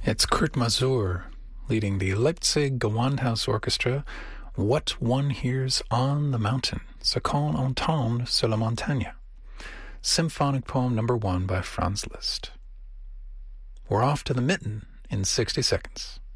It's Kurt Masur leading the Leipzig Gewandhaus Orchestra, What One Hears on the Mountain, Ce qu'on entend sur la montagne, Symphonic Poem No. 1 by Franz Liszt. We're off to the mitten in 60 seconds.